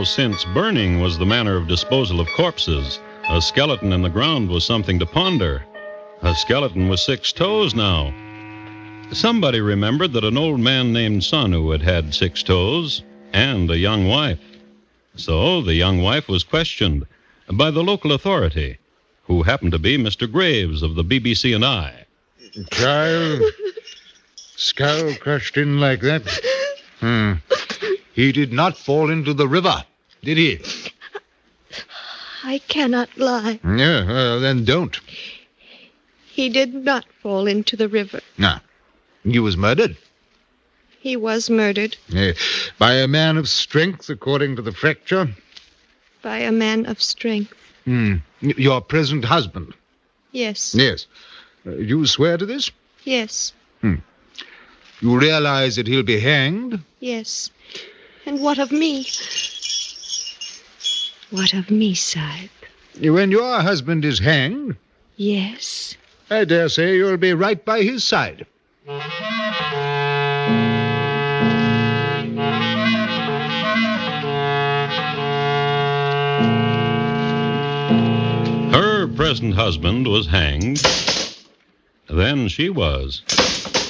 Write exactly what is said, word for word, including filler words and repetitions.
now, since burning was the manner of disposal of corpses, a skeleton in the ground was something to ponder. A skeleton with six toes now. Somebody remembered that an old man named Sanu had had six toes and a young wife. So the young wife was questioned by the local authority, who happened to be Mister Graves of the B B C and I. Child, skull crushed in like that. Hmm. He did not fall into the river, did he? I cannot lie. Yeah, well, then don't. He did not fall into the river. No. He was murdered. He was murdered. Uh, by a man of strength, according to the fracture. By a man of strength. Hmm. Your present husband. Yes. Yes. Uh, you swear to this? Yes. Hmm. You realize that he'll be hanged? Yes. And what of me? What of me, Sahib? When your husband is hanged, Yes. I dare say you'll be right by his side. Her present husband was hanged. Then she was.